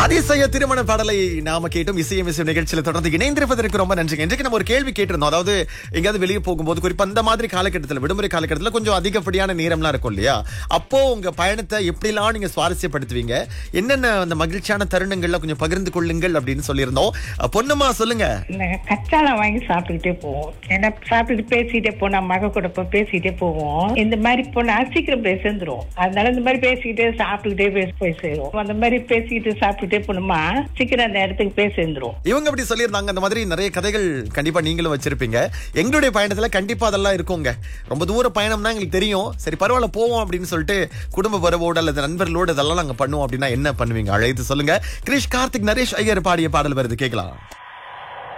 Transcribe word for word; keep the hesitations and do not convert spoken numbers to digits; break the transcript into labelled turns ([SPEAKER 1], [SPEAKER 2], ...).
[SPEAKER 1] அதிசய திருமண பாடலை நாம கேட்டோம். இசையும் இசை நிகழ்ச்சியில தொடர்ந்து இணைந்திருப்பதற்கு ரொம்ப நன்றி. இன்றைக்கு நம்ம ஒரு கேள்வி கேட்டிருந்தோம். அதாவது எங்கேயாவது வெளியே போகும்போது, குறிப்பா அந்த மாதிரி காலகட்டத்தில், விடுமுறை காலகட்டத்தில் கொஞ்சம் அதிகப்படியான நேரம்லாம் இருக்கும் இல்லையா? அப்போ உங்க பயணத்தை எப்படிலாம் நீங்க சுவாரஸ்யப்படுத்துவீங்க, என்னென்ன அந்த மகிழ்ச்சியான தருணங்கள்ல கொஞ்சம் பகிர்ந்து கொள்ளுங்கள் அப்படின்னு சொல்லியிருந்தோம். பொண்ணுமா சொல்லுங்க.
[SPEAKER 2] கச்சாலம் வாங்கி சாப்பிட்டுக்கிட்டே போவோம். ஏன்னா சாப்பிட்டுட்டு பேசிட்டே போனா மக கூட போய் பேசிட்டே போவோம். இந்த மாதிரி போனா சீக்கிரம் போய் சேர்ந்துரும். அதனால இந்த மாதிரி பேசிக்கிட்டே சாப்பிட்டுக்கிட்டே பேசி போய் சேரும். அந்த மாதிரி பேசிக்கிட்டு சாப்பிட்டுட்டே போனோமா சீக்கிரம் அந்த இடத்துக்கு போய் சேர்ந்துரும்.
[SPEAKER 1] இவங்க அப்படி சொல்லியிருந்தாங்க. அந்த மாதிரி நிறைய கதைகள் கண்டிப்பா நீங்களும் வச்சிருப்பீங்க. எங்களுடைய பயணத்துல கண்டிப்பா அதெல்லாம் இருக்குங்க. ரொம்ப தூர பயணம்னா எங்களுக்கு தெரியும். சரி பரவாயில்ல போவோம் அப்படின்னு சொல்லிட்டு குடும்ப வரவோடு அல்லது நண்பர்களோடு இதெல்லாம் நாங்க பண்ணுவோம் அப்படின்னா என்ன பண்ணுவீங்க? அழைத்து சொல்லுங்க. கிரிஷ், கார்த்திக், நரேஷ் ஐயர் பாடிய பாடல் வருது, கேட்கலாம்.